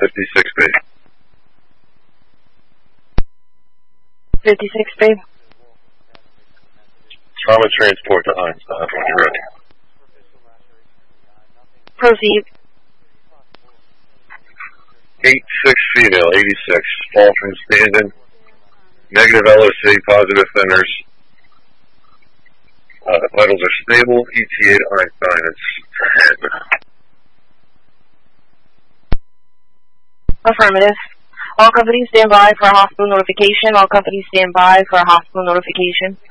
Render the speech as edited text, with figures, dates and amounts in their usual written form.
56B. 56B. Trauma transport to Einstein when you're ready. Proceed. 8-6 female, 86, fall from standing. Negative LOC, positive thinners. Vitals are stable. ETA to Einstein is 10. Affirmative. All companies stand by for a hospital notification. All companies stand by for a hospital notification.